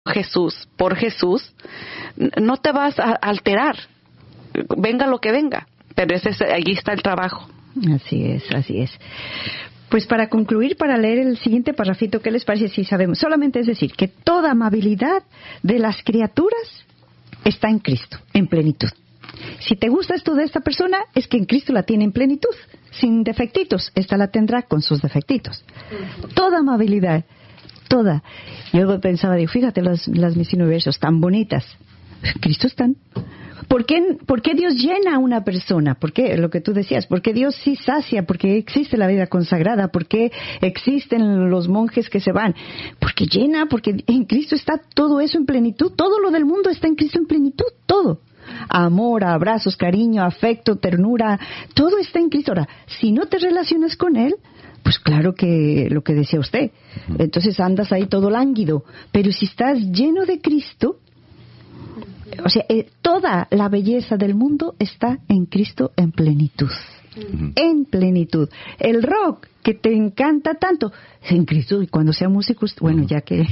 Jesús, por Jesús, no te vas a alterar, venga lo que venga, pero allí está el trabajo. Así es, así es. Pues para concluir, para leer el siguiente parrafito, ¿qué les parece si sabemos? Solamente es decir, que toda amabilidad de las criaturas está en Cristo, en plenitud. Si te gusta esto de esta persona, es que en Cristo la tiene en plenitud, sin defectitos. Esta la tendrá con sus defectitos. Toda amabilidad, toda. Yo pensaba, digo, fíjate las Miss Universos tan bonitas. Cristo están. ¿Por qué Dios llena a una persona? ¿Por qué? Lo que tú decías. ¿Por qué Dios sí sacia? ¿Por qué existe la vida consagrada? ¿Por qué existen los monjes que se van? Porque llena, porque en Cristo está todo eso en plenitud. Todo lo del mundo está en Cristo en plenitud. Todo. Amor, abrazos, cariño, afecto, ternura. Todo está en Cristo. Ahora, si no te relacionas con Él, pues claro que lo que decía usted. Entonces andas ahí todo lánguido. Pero si estás lleno de Cristo, o sea, toda la belleza del mundo está en Cristo en plenitud. En plenitud. El rock que te encanta tanto, en Cristo, y cuando sea músico, bueno, ya que...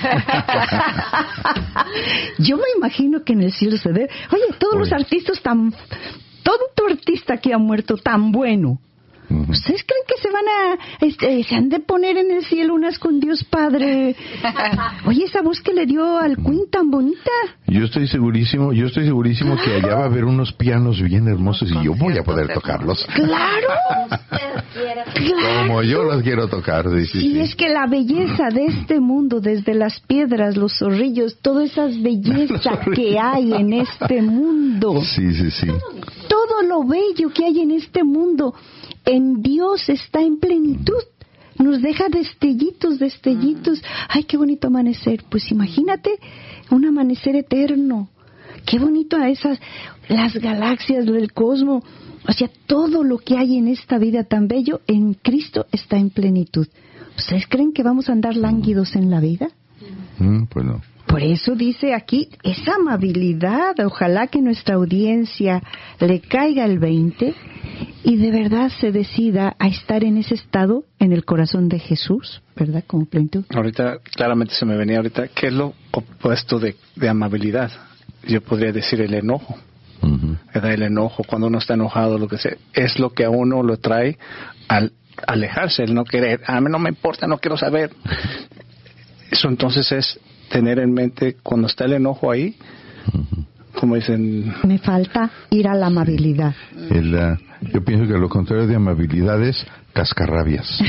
Yo me imagino que en el cielo se ve... Oye, todos los artistas todo artista que ha muerto tan bueno, ¿ustedes creen que se han de poner en el cielo unas con Dios Padre? Oye, esa voz que le dio al Queen tan bonita. Yo estoy segurísimo que allá va a haber unos pianos bien hermosos y yo voy a poder tocarlos. ¡Claro! Como yo los quiero tocar. Sí, es que la belleza de este mundo, desde las piedras, los zorrillos, toda esa belleza que hay en este mundo. Sí. Todo lo bello que hay en este mundo, en Dios está en plenitud. Nos deja destellitos. Ay, qué bonito amanecer. Pues imagínate un amanecer eterno. Qué bonito las galaxias del cosmos. O sea, todo lo que hay en esta vida tan bello, en Cristo está en plenitud. ¿Ustedes creen que vamos a andar lánguidos en la vida? Pues no. Por eso dice aquí, esa amabilidad, ojalá que nuestra audiencia le caiga el 20 y de verdad se decida a estar en ese estado en el corazón de Jesús, ¿verdad? Como plenitud. Ahorita, claramente se me venía ¿qué es lo opuesto de amabilidad? Yo podría decir el enojo. ¿Verdad? El enojo, cuando uno está enojado, lo que sea, es lo que a uno lo trae al alejarse, el no querer. A mí no me importa, no quiero saber. Eso entonces es tener en mente cuando está el enojo ahí, como dicen, me falta ir a la amabilidad. Yo pienso que lo contrario de amabilidad es cascarrabias.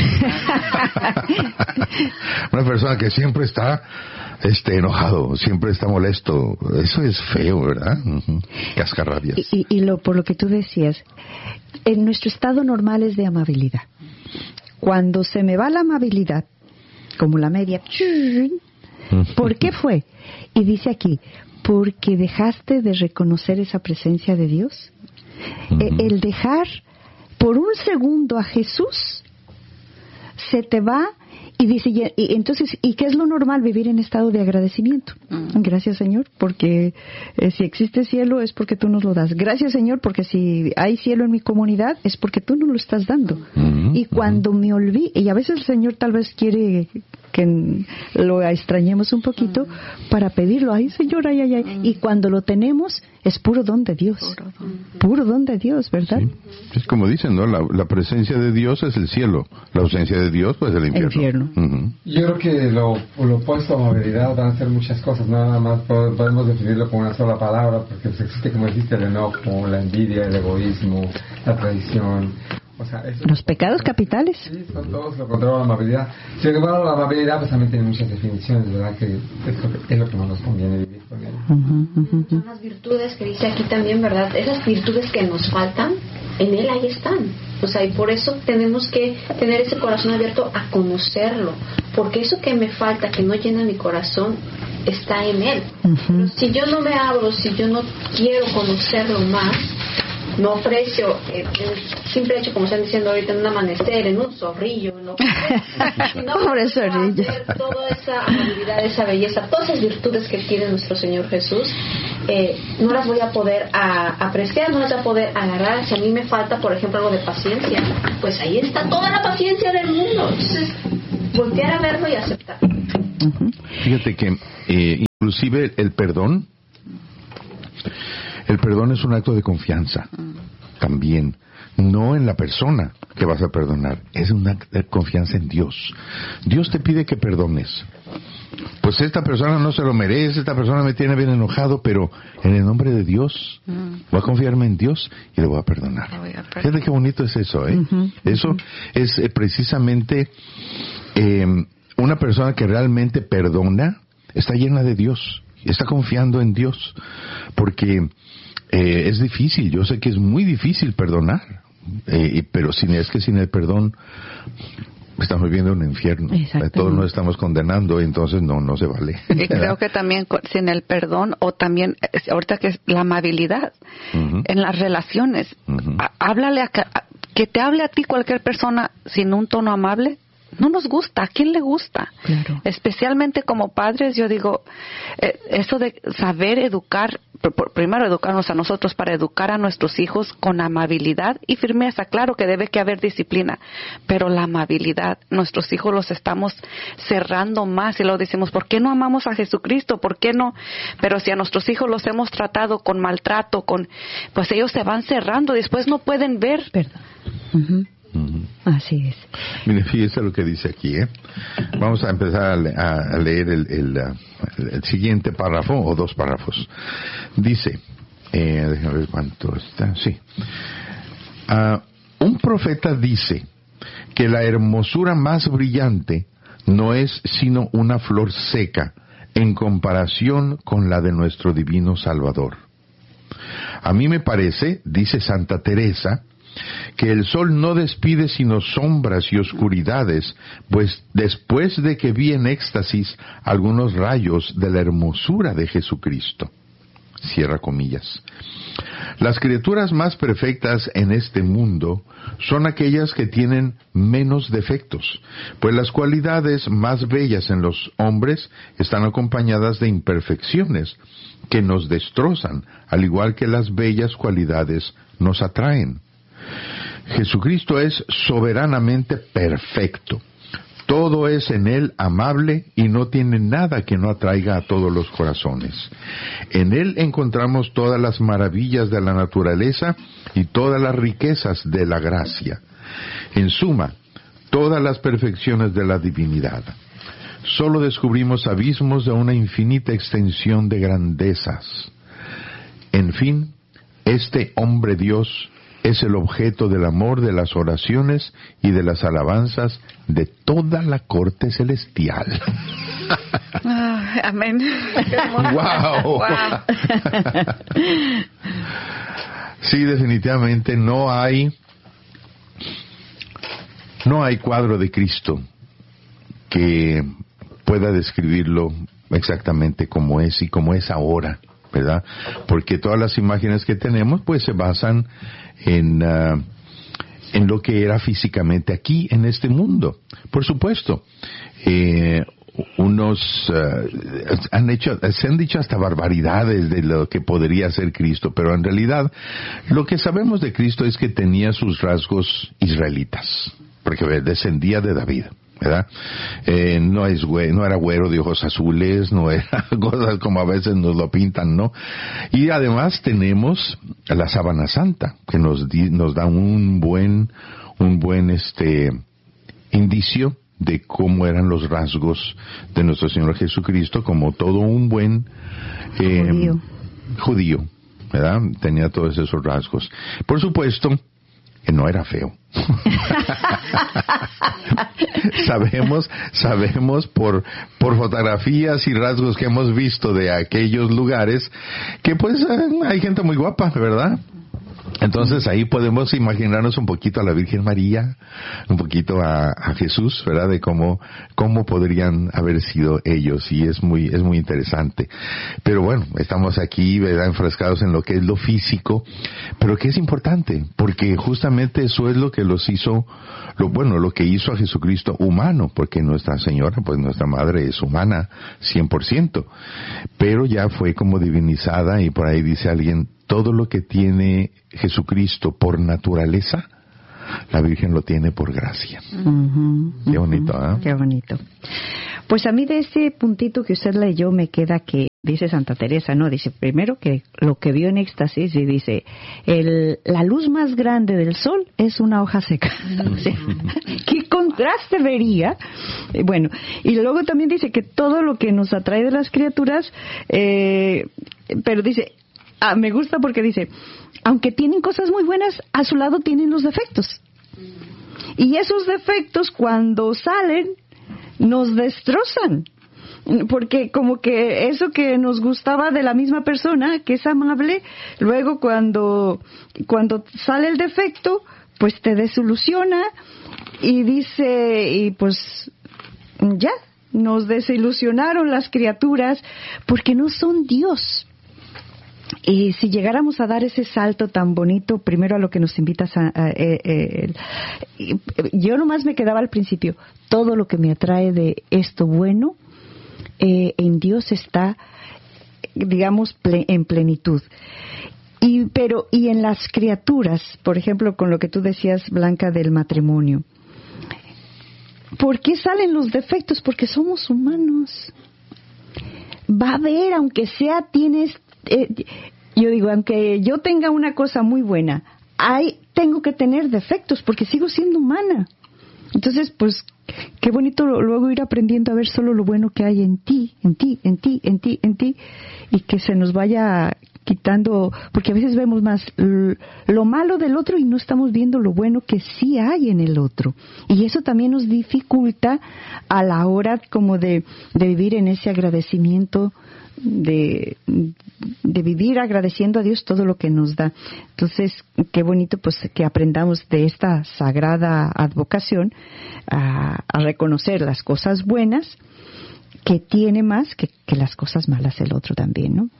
Una persona que siempre está enojado, siempre está molesto, eso es feo, ¿verdad? Cascarrabias. Por lo que tú decías, en nuestro estado normal es de amabilidad. Cuando se me va la amabilidad, como la media, ¿por qué fue? Y dice aquí, porque dejaste de reconocer esa presencia de Dios. El dejar por un segundo a Jesús se te va y dice, y entonces, ¿y qué es lo normal? Vivir en estado de agradecimiento. Gracias, Señor, porque si existe cielo es porque tú nos lo das. Gracias, Señor, porque si hay cielo en mi comunidad es porque tú nos lo estás dando. Y cuando me olvido, y a veces el Señor tal vez quiere que lo extrañemos un poquito para pedirlo, ay Señor, ay. Y cuando lo tenemos es puro don de Dios. Puro don de Dios, ¿verdad? Sí. Es como dicen, ¿no? La presencia de Dios es el cielo. La ausencia de Dios, pues, el infierno. Yo creo que lo opuesto a amabilidad van a ser muchas cosas. Nada más podemos definirlo con una sola palabra, porque pues existe, como dijiste, el enojo, la envidia, el egoísmo, la traición. O sea, los pecados capitales. Sí, son todos lo contrario a la amabilidad. Sin embargo, la amabilidad pues también tiene muchas definiciones, ¿verdad? Que es lo que más nos conviene vivir con ella. Son las virtudes que dice aquí también, ¿verdad? Esas virtudes que nos faltan, en Él ahí están. O sea, y por eso tenemos que tener ese corazón abierto a conocerlo. Porque eso que me falta, que no llena mi corazón, está en Él. Pero si yo no me abro, si yo no quiero conocerlo más, no aprecio el simple hecho, como están diciendo ahorita, en un amanecer, en un zorrillo, ¿no? Pobre zorrillo. Toda esa amabilidad, esa belleza, todas esas virtudes que tiene nuestro Señor Jesús, no las voy a poder apreciar, no las voy a poder agarrar. Si a mí me falta, por ejemplo, algo de paciencia, pues ahí está toda la paciencia del mundo. Entonces, voltear a verlo y aceptar. Fíjate que inclusive el perdón es un acto de confianza también, no en la persona que vas a perdonar, es un acto de confianza en Dios. Dios te pide que perdones. Pues esta persona no se lo merece, esta persona me tiene bien enojado, pero en el nombre de Dios voy a confiarme en Dios y le voy a perdonar. Fíjate qué bonito es eso, ¿eh? Eso es precisamente una persona que realmente perdona, está llena de Dios, está confiando en Dios, porque es difícil, yo sé que es muy difícil perdonar, pero sin el perdón estamos viviendo un infierno. Todos nos estamos condenando, entonces no se vale. Y creo que también sin el perdón, o también ahorita que es la amabilidad en las relaciones. Háblale que te hable a ti cualquier persona sin un tono amable. No nos gusta. ¿A quién le gusta? Claro. Especialmente como padres, yo digo, eso de saber educar, primero educarnos a nosotros para educar a nuestros hijos con amabilidad y firmeza. Claro que debe que haber disciplina, pero la amabilidad, nuestros hijos los estamos cerrando más y luego decimos, ¿por qué no amamos a Jesucristo? ¿Por qué no? Pero si a nuestros hijos los hemos tratado con maltrato, pues ellos se van cerrando, después no pueden ver. Perdón. Así es. Mire, fíjese lo que dice aquí, ¿eh? Vamos a empezar a leer el siguiente párrafo, o 2 párrafos. Dice, déjame ver cuánto está, sí. Un profeta dice que la hermosura más brillante no es sino una flor seca en comparación con la de nuestro divino Salvador. A mí me parece, dice Santa Teresa, que el sol no despide sino sombras y oscuridades, pues después de que vi en éxtasis algunos rayos de la hermosura de Jesucristo. Cierra comillas. Las criaturas más perfectas en este mundo son aquellas que tienen menos defectos, pues las cualidades más bellas en los hombres están acompañadas de imperfecciones que nos destrozan, al igual que las bellas cualidades nos atraen. Jesucristo es soberanamente perfecto. Todo es en Él amable y no tiene nada que no atraiga a todos los corazones. En Él encontramos todas las maravillas de la naturaleza y todas las riquezas de la gracia. En suma, todas las perfecciones de la divinidad. Solo descubrimos abismos de una infinita extensión de grandezas. En fin, este hombre Dios es el objeto del amor, de las oraciones y de las alabanzas de toda la corte celestial. Amén. ¡Wow! Sí, definitivamente no hay cuadro de Cristo que pueda describirlo exactamente como es y como es ahora, ¿verdad? Porque todas las imágenes que tenemos pues se basan en lo que era físicamente aquí en este mundo. Por supuesto, se han dicho hasta barbaridades de lo que podría ser Cristo, pero en realidad lo que sabemos de Cristo es que tenía sus rasgos israelitas, porque descendía de David, ¿verdad? No era güero de ojos azules, no era cosas como a veces nos lo pintan, ¿no? Y además tenemos la sábana santa, que nos da un buen indicio de cómo eran los rasgos de nuestro Señor Jesucristo, como todo un buen judío, ¿verdad? Tenía todos esos rasgos. Por supuesto, que no era feo. Sabemos por fotografías y rasgos que hemos visto de aquellos lugares que pues hay gente muy guapa, ¿verdad? Entonces ahí podemos imaginarnos un poquito a la Virgen María, un poquito a Jesús, ¿verdad? De cómo podrían haber sido ellos, y es muy interesante. Pero bueno, estamos aquí, ¿verdad? Enfrascados en lo que es lo físico, pero que es importante, porque justamente eso es lo que los hizo, lo que hizo a Jesucristo humano, porque Nuestra Señora, pues nuestra Madre es humana 100%, pero ya fue como divinizada, y por ahí dice alguien, todo lo que tiene Jesucristo por naturaleza, la Virgen lo tiene por gracia. Qué bonito, ¿eh? Qué bonito. Pues a mí de ese puntito que usted leyó me queda que dice Santa Teresa, ¿no? Dice primero que lo que vio en éxtasis y dice, la luz más grande del sol es una hoja seca. O sea, ¿qué contraste vería? Bueno, y luego también dice que todo lo que nos atrae de las criaturas, pero dice, me gusta porque dice, aunque tienen cosas muy buenas, a su lado tienen los defectos. Y esos defectos cuando salen nos destrozan, porque como que eso que nos gustaba de la misma persona, que es amable, luego cuando sale el defecto, pues te desilusiona y dice, y pues ya, nos desilusionaron las criaturas porque no son Dios. Y si llegáramos a dar ese salto tan bonito, primero a lo que nos invitas yo nomás me quedaba al principio, todo lo que me atrae de esto bueno, en Dios está, digamos, en plenitud. Y en las criaturas, por ejemplo, con lo que tú decías, Blanca, del matrimonio, ¿por qué salen los defectos? Porque somos humanos. Va a haber, aunque sea, yo digo, aunque yo tenga una cosa muy buena, tengo que tener defectos porque sigo siendo humana. Entonces, pues, qué bonito luego ir aprendiendo a ver solo lo bueno que hay en ti, y que se nos vaya quitando, porque a veces vemos más lo malo del otro y no estamos viendo lo bueno que sí hay en el otro. Y eso también nos dificulta a la hora como de vivir en ese agradecimiento, de vivir agradeciendo a Dios todo lo que nos da. Entonces, qué bonito pues que aprendamos de esta sagrada advocación a reconocer las cosas buenas que tiene más que las cosas malas el otro también, ¿no?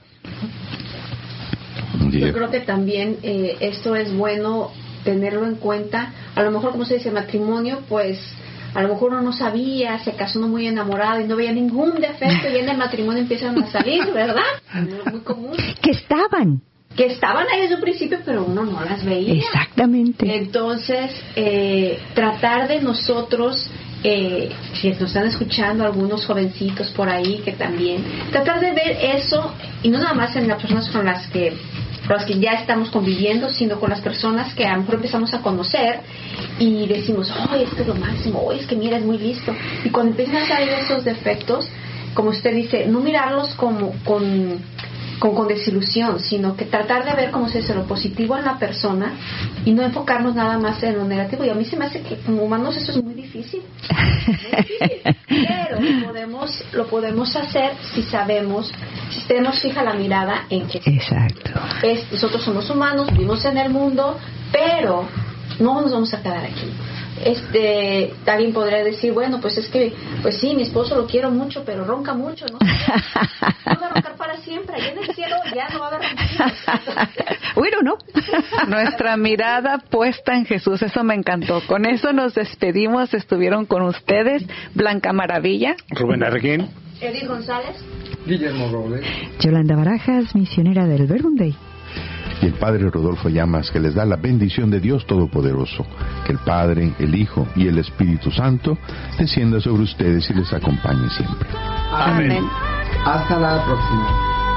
Yo creo que también esto es bueno tenerlo en cuenta. A lo mejor, como se dice, matrimonio, pues a lo mejor uno no sabía, se casó uno muy enamorado y no veía ningún defecto y en el matrimonio empiezan a salir, ¿verdad? Muy común. Que estaban ahí desde un principio, pero uno no las veía. Exactamente. Entonces, tratar de nosotros, si nos están escuchando algunos jovencitos por ahí que también, tratar de ver eso, y no nada más en las personas con las que ya estamos conviviendo, sino con las personas que a lo mejor empezamos a conocer y decimos, esto es lo máximo, es que mira, es muy listo. Y cuando empiezan a salir esos defectos, como usted dice, no mirarlos como con desilusión, sino que tratar de ver, como se dice, lo positivo en la persona y no enfocarnos nada más en lo negativo. Y a mí se me hace que como humanos eso es muy difícil, pero lo podemos hacer si sabemos, si tenemos fija la mirada en que exacto, nosotros somos humanos, vivimos en el mundo, pero no nos vamos a quedar aquí. Alguien podría decir, bueno, pues es que, pues sí, mi esposo lo quiero mucho, pero ronca mucho, ¿no? No va a roncar para siempre, allá en el cielo ya no va a haber ronquidos. Bueno, ¿no? Nuestra mirada puesta en Jesús, eso me encantó. Con eso nos despedimos, estuvieron con ustedes Blanca Maravilla, Rubén Arguín, Edith González, Guillermo Robles, Yolanda Barajas, misionera del Verbum Dei, y el Padre Rodolfo Llamas, que les da la bendición de Dios Todopoderoso, que el Padre, el Hijo y el Espíritu Santo descienda sobre ustedes y les acompañe siempre. Amén. Hasta la próxima.